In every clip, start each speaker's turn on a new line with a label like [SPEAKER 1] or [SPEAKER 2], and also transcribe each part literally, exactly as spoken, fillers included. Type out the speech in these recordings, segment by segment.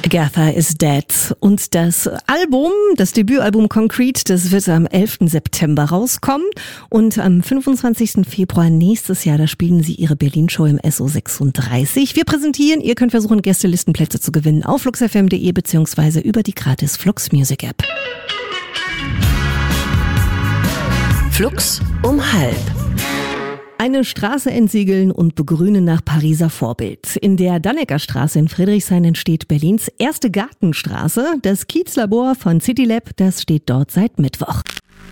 [SPEAKER 1] Together is Dead. Und das Album, das Debütalbum Concrete, das wird am elften September rauskommen. Und am fünfundzwanzigsten Februar nächstes Jahr, da spielen sie ihre Berlin-Show im S O sechsunddreißig. Wir präsentieren, ihr könnt versuchen, Gästelistenplätze zu gewinnen auf flux f m punkt d e beziehungsweise über die gratis Flux Music App.
[SPEAKER 2] Flux um halb.
[SPEAKER 1] Eine Straße entsiegeln und begrünen nach Pariser Vorbild. In der Dannecker-Straße in Friedrichshain entsteht Berlins erste Gartenstraße. Das Kiezlabor von CityLab, das steht dort seit Mittwoch.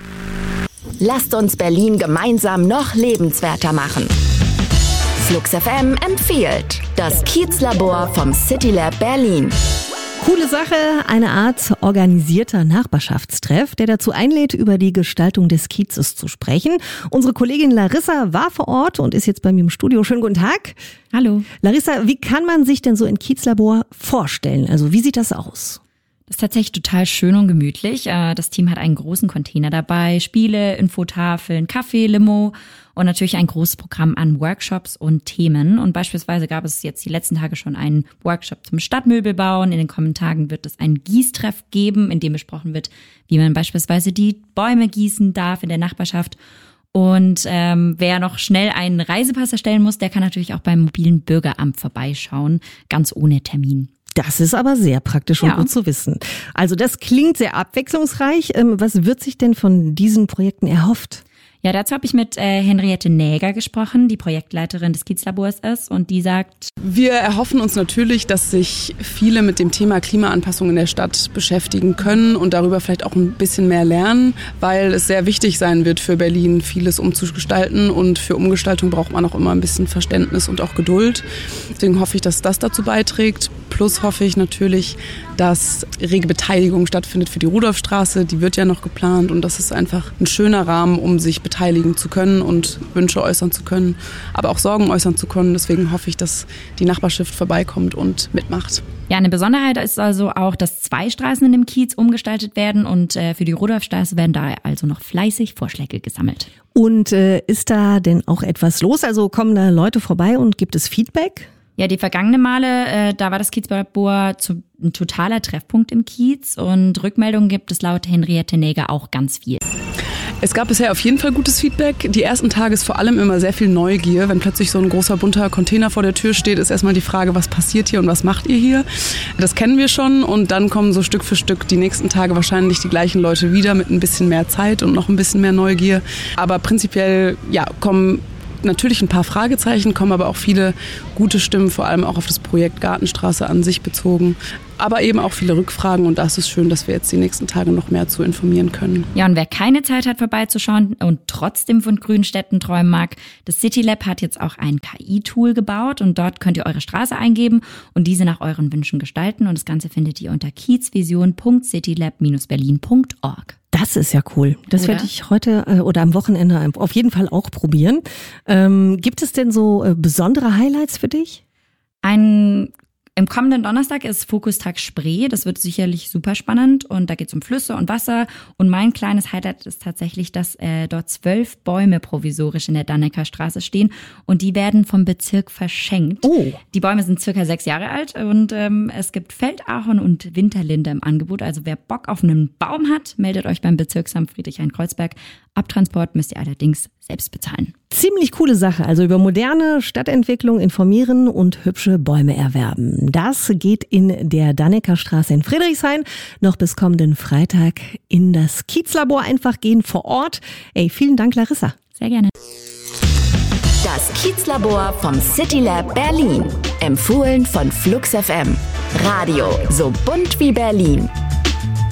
[SPEAKER 2] Lasst uns Berlin gemeinsam noch lebenswerter machen. Flux F M empfiehlt das Kiezlabor vom CityLab Berlin.
[SPEAKER 1] Coole Sache, eine Art organisierter Nachbarschaftstreff, der dazu einlädt, über die Gestaltung des Kiezes zu sprechen. Unsere Kollegin Larissa war vor Ort und ist jetzt bei mir im Studio. Schönen guten Tag.
[SPEAKER 3] Hallo.
[SPEAKER 1] Larissa, wie kann man sich denn so ein Kiezlabor vorstellen? Also wie sieht das aus?
[SPEAKER 3] Das ist tatsächlich total schön und gemütlich. Das Team hat einen großen Container dabei, Spiele, Infotafeln, Kaffee, Limo und natürlich ein großes Programm an Workshops und Themen. Und beispielsweise gab es jetzt die letzten Tage schon einen Workshop zum Stadtmöbelbauen. In den kommenden Tagen wird es einen Gießtreff geben, in dem besprochen wird, wie man beispielsweise die Bäume gießen darf in der Nachbarschaft. Und ähm, wer noch schnell einen Reisepass erstellen muss, der kann natürlich auch beim mobilen Bürgeramt vorbeischauen, ganz ohne Termin.
[SPEAKER 1] Das ist aber sehr praktisch und ja. gut zu wissen. Also das klingt sehr abwechslungsreich. Was wird sich denn von diesen Projekten erhofft?
[SPEAKER 3] Ja, dazu habe ich mit äh, Henriette Näger gesprochen, die Projektleiterin des Kiezlabors ist, und die sagt:
[SPEAKER 4] Wir erhoffen uns natürlich, dass sich viele mit dem Thema Klimaanpassung in der Stadt beschäftigen können und darüber vielleicht auch ein bisschen mehr lernen, weil es sehr wichtig sein wird für Berlin, vieles umzugestalten, und für Umgestaltung braucht man auch immer ein bisschen Verständnis und auch Geduld. Deswegen hoffe ich, dass das dazu beiträgt. Plus hoffe ich natürlich, dass rege Beteiligung stattfindet für die Rudolfstraße. Die wird ja noch geplant, und das ist einfach ein schöner Rahmen, um sich beteiligen zu können und Wünsche äußern zu können, aber auch Sorgen äußern zu können. Deswegen hoffe ich, dass die Nachbarschaft vorbeikommt und mitmacht.
[SPEAKER 3] Ja, eine Besonderheit ist also auch, dass zwei Straßen in dem Kiez umgestaltet werden, und äh, für die Rudolfstraße werden da also noch fleißig Vorschläge gesammelt.
[SPEAKER 1] Und äh, ist da denn auch etwas los? Also kommen da Leute vorbei und gibt es Feedback?
[SPEAKER 3] Ja, die vergangenen Male, äh, da war das Kiezlabor zu, ein totaler Treffpunkt im Kiez, und Rückmeldungen gibt es laut Henriette Näger auch ganz viel.
[SPEAKER 4] Es gab bisher auf jeden Fall gutes Feedback. Die ersten Tage ist vor allem immer sehr viel Neugier. Wenn plötzlich so ein großer bunter Container vor der Tür steht, ist erstmal die Frage, was passiert hier und was macht ihr hier? Das kennen wir schon, und dann kommen so Stück für Stück die nächsten Tage wahrscheinlich die gleichen Leute wieder mit ein bisschen mehr Zeit und noch ein bisschen mehr Neugier. Aber prinzipiell, ja, kommen natürlich ein paar Fragezeichen, kommen aber auch viele gute Stimmen, vor allem auch auf das Projekt Gartenstraße an sich bezogen. Aber eben auch viele Rückfragen, und da ist es schön, dass wir jetzt die nächsten Tage noch mehr zu informieren können.
[SPEAKER 3] Ja, und wer keine Zeit hat, vorbeizuschauen und trotzdem von grünen Städten träumen mag, das CityLab hat jetzt auch ein K I-Tool gebaut, und dort könnt ihr eure Straße eingeben und diese nach euren Wünschen gestalten, und das Ganze findet ihr unter kiezvision punkt citylab berlin punkt org.
[SPEAKER 1] Das ist ja cool. Das oder? werde ich heute äh, oder am Wochenende auf jeden Fall auch probieren. Ähm, gibt es denn so äh, besondere Highlights für dich?
[SPEAKER 3] Ein Im kommenden Donnerstag ist Fokustag Spree. Das wird sicherlich super spannend, und da geht es um Flüsse und Wasser. Und mein kleines Highlight ist tatsächlich, dass äh, dort zwölf Bäume provisorisch in der Dannecker-Straße stehen, und die werden vom Bezirk verschenkt.
[SPEAKER 1] Oh.
[SPEAKER 3] Die Bäume sind circa sechs Jahre alt, und ähm, es gibt Feldahorn und Winterlinde im Angebot. Also wer Bock auf einen Baum hat, meldet euch beim Bezirksamt Friedrichshain-Kreuzberg. Abtransport müsst ihr allerdings selbst bezahlen.
[SPEAKER 1] Ziemlich coole Sache. Also über moderne Stadtentwicklung informieren und hübsche Bäume erwerben. Das geht in der Dannecker-Straße in Friedrichshain noch bis kommenden Freitag in das Kiezlabor. Einfach gehen vor Ort. Ey, vielen Dank, Larissa.
[SPEAKER 3] Sehr gerne.
[SPEAKER 2] Das Kiezlabor vom CityLab Berlin. Empfohlen von Flux F M. Radio so bunt wie Berlin.